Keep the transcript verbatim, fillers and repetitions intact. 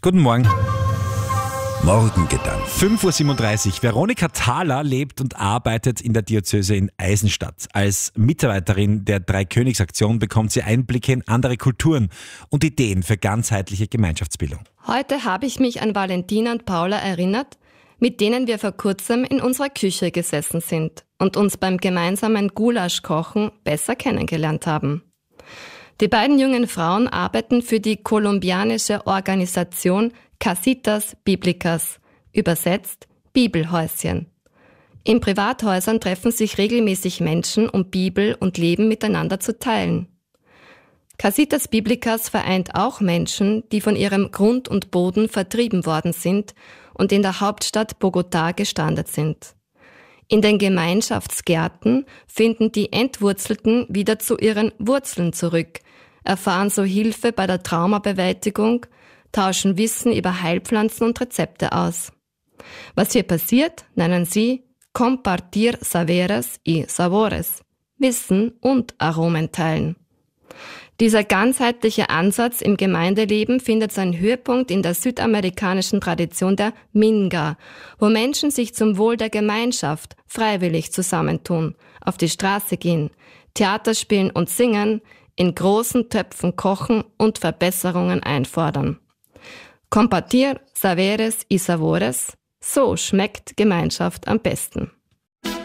Guten Morgen. Morgengedanken. fünf Uhr siebenunddreißig. Veronika Thaler lebt und arbeitet in der Diözese in Eisenstadt. Als Mitarbeiterin der Dreikönigsaktion bekommt sie Einblicke in andere Kulturen und Ideen für ganzheitliche Gemeinschaftsbildung. Heute habe ich mich an Valentina und Paula erinnert, mit denen wir vor kurzem in unserer Küche gesessen sind und uns beim gemeinsamen Gulaschkochen besser kennengelernt haben. Die beiden jungen Frauen arbeiten für die kolumbianische Organisation Casitas Bíblicas, übersetzt Bibelhäuschen. In Privathäusern treffen sich regelmäßig Menschen, um Bibel und Leben miteinander zu teilen. Casitas Bíblicas vereint auch Menschen, die von ihrem Grund und Boden vertrieben worden sind und in der Hauptstadt Bogotá gestrandet sind. In den Gemeinschaftsgärten finden die Entwurzelten wieder zu ihren Wurzeln zurück, erfahren so Hilfe bei der Traumabewältigung, tauschen Wissen über Heilpflanzen und Rezepte aus. Was hier passiert, nennen sie Compartir Saberes y Sabores, Wissen und Aromen teilen. Dieser ganzheitliche Ansatz im Gemeindeleben findet seinen Höhepunkt in der südamerikanischen Tradition der Minga, wo Menschen sich zum Wohl der Gemeinschaft freiwillig zusammentun, auf die Straße gehen, Theater spielen und singen, in großen Töpfen kochen und Verbesserungen einfordern. Compartir Saberes y Sabores, so schmeckt Gemeinschaft am besten.